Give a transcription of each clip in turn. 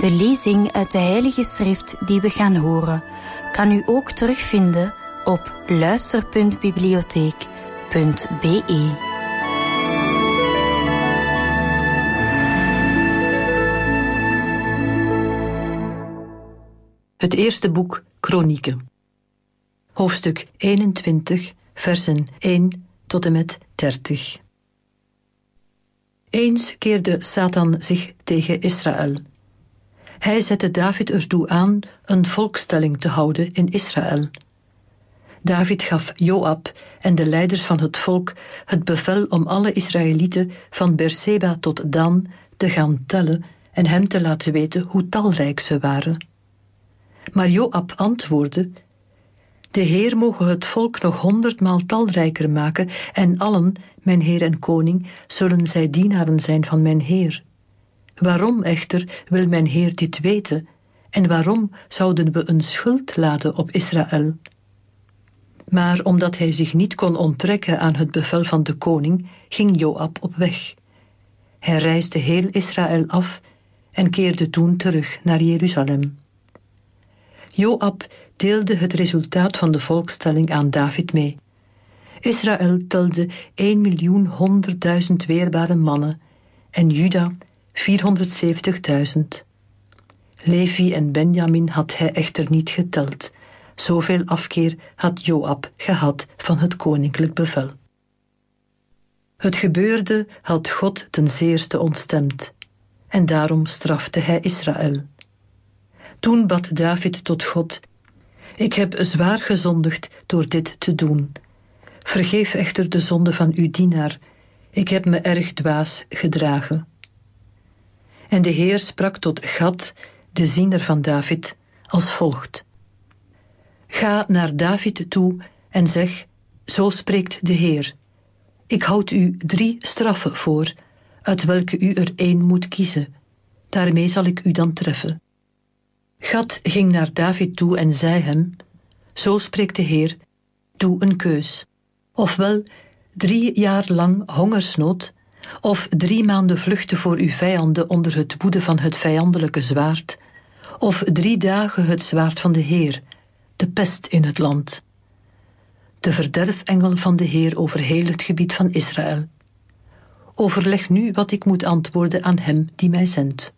De lezing uit de Heilige Schrift die we gaan horen, kan u ook terugvinden op luister.bibliotheek.be. Het eerste boek Kronieken. Hoofdstuk 21, versen 1 tot en met 30. Eens keerde Satan zich tegen Israël. Hij zette David ertoe aan een volkstelling te houden in Israël. David gaf Joab en de leiders van het volk het bevel om alle Israëlieten van Beerseba tot Dan te gaan tellen en hem te laten weten hoe talrijk ze waren. Maar Joab antwoordde: De Heer moge het volk nog 100-maal talrijker maken, en allen, mijn Heer en koning, zullen zij dienaren zijn van mijn Heer. Waarom echter wil mijn Heer dit weten, en waarom zouden we een schuld laden op Israël? Maar omdat hij zich niet kon onttrekken aan het bevel van de koning, ging Joab op weg. Hij reisde heel Israël af en keerde toen terug naar Jeruzalem. Joab deelde het resultaat van de volkstelling aan David mee. Israël telde 1.100.000 weerbare mannen en Juda 470.000. Levi en Benjamin had hij echter niet geteld. Zoveel afkeer had Joab gehad van het koninklijk bevel. Het gebeurde had God ten zeerste ontstemd, en daarom strafte hij Israël. Toen bad David tot God: Ik heb zwaar gezondigd door dit te doen. Vergeef echter de zonde van uw dienaar. Ik heb me erg dwaas gedragen. En de Heer sprak tot Gad, de ziener van David, als volgt: Ga naar David toe en zeg: Zo spreekt de Heer. Ik houd u 3 straffen voor, uit welke u er 1 moet kiezen. Daarmee zal ik u dan treffen. Gad ging naar David toe en zei hem: Zo spreekt de Heer, doe een keus. Ofwel 3 jaar lang hongersnood, of 3 maanden vluchten voor uw vijanden onder het woede van het vijandelijke zwaard, of 3 dagen het zwaard van de Heer, de pest in het land. De verderfengel van de Heer over heel het gebied van Israël. Overleg nu wat ik moet antwoorden aan hem die mij zendt.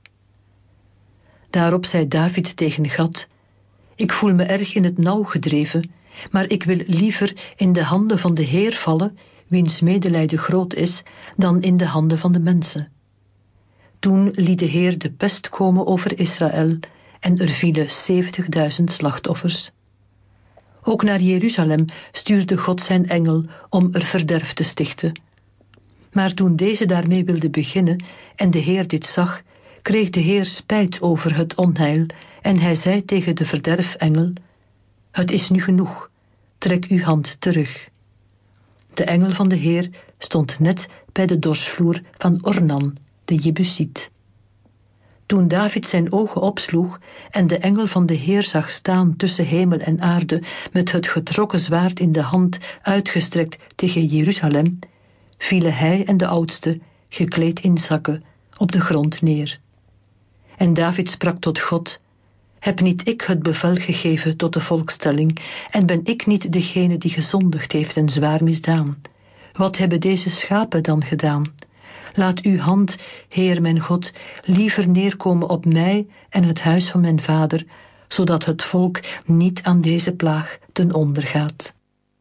Daarop zei David tegen Gad: Ik voel me erg in het nauw gedreven, maar ik wil liever in de handen van de Heer vallen, wiens medelijden groot is, dan in de handen van de mensen. Toen liet de Heer de pest komen over Israël, en er vielen 70.000 slachtoffers. Ook naar Jeruzalem stuurde God zijn engel om er verderf te stichten. Maar toen deze daarmee wilde beginnen en de Heer dit zag, kreeg de Heer spijt over het onheil en hij zei tegen de verderfengel: Het is nu genoeg, trek uw hand terug. De engel van de Heer stond net bij de dorsvloer van Ornan, de Jebusiet. Toen David zijn ogen opsloeg en de engel van de Heer zag staan tussen hemel en aarde met het getrokken zwaard in de hand uitgestrekt tegen Jeruzalem, vielen hij en de oudste, gekleed in zakken, op de grond neer. En David sprak tot God: Heb niet ik het bevel gegeven tot de volkstelling, en ben ik niet degene die gezondigd heeft en zwaar misdaan? Wat hebben deze schapen dan gedaan? Laat uw hand, Heer mijn God, liever neerkomen op mij en het huis van mijn vader, zodat het volk niet aan deze plaag ten onder gaat.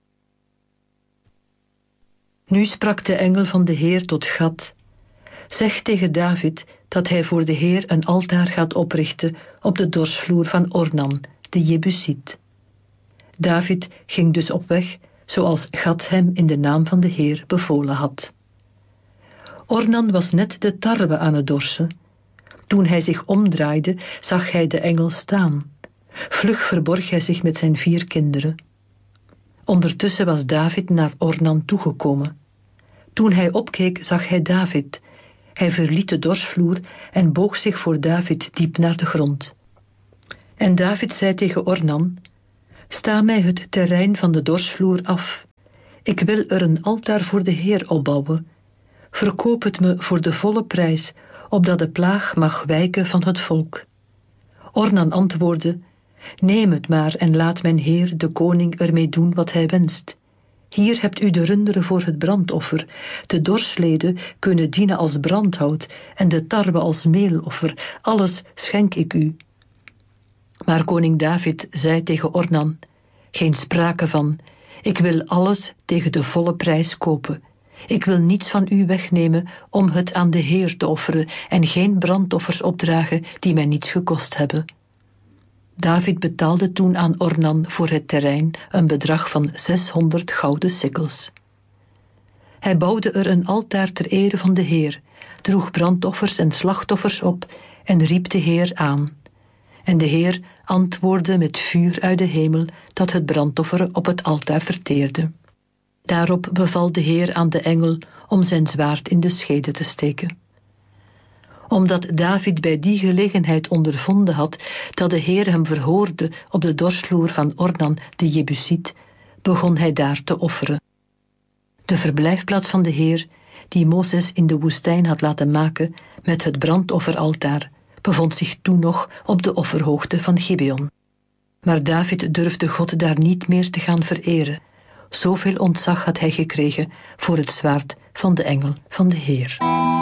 Nu sprak de engel van de Heer tot Gad: Zeg tegen David dat hij voor de Heer een altaar gaat oprichten op de dorsvloer van Ornan, de Jebusiet. David ging dus op weg, zoals Gad hem in de naam van de Heer bevolen had. Ornan was net de tarwe aan het dorsen. Toen hij zich omdraaide, zag hij de engel staan. Vlug verborg hij zich met zijn 4 kinderen. Ondertussen was David naar Ornan toegekomen. Toen hij opkeek, zag hij David. Hij verliet de dorsvloer en boog zich voor David diep naar de grond. En David zei tegen Ornan: Sta mij het terrein van de dorsvloer af. Ik wil er een altaar voor de Heer opbouwen. Verkoop het me voor de volle prijs, opdat de plaag mag wijken van het volk. Ornan antwoordde: neem het maar en laat mijn heer, de koning, ermee doen wat hij wenst. Hier hebt u de runderen voor het brandoffer, de dorsleden kunnen dienen als brandhout en de tarwe als meeloffer, alles schenk ik u. Maar koning David zei tegen Ornan: geen sprake van, ik wil alles tegen de volle prijs kopen. Ik wil niets van u wegnemen om het aan de Heer te offeren en geen brandoffers opdragen die mij niets gekost hebben. David betaalde toen aan Ornan voor het terrein een bedrag van 600 gouden sikkels. Hij bouwde er een altaar ter ere van de Heer, droeg brandoffers en slachtoffers op en riep de Heer aan. En de Heer antwoordde met vuur uit de hemel dat het brandoffer op het altaar verteerde. Daarop beval de Heer aan de engel om zijn zwaard in de schede te steken. Omdat David bij die gelegenheid ondervonden had dat de Heer hem verhoorde op de dorsvloer van Ornan de Jebusiet, begon hij daar te offeren. De verblijfplaats van de Heer, die Mozes in de woestijn had laten maken met het brandofferaltaar, bevond zich toen nog op de offerhoogte van Gibeon. Maar David durfde God daar niet meer te gaan vereren. Zoveel ontzag had hij gekregen voor het zwaard van de engel van de Heer.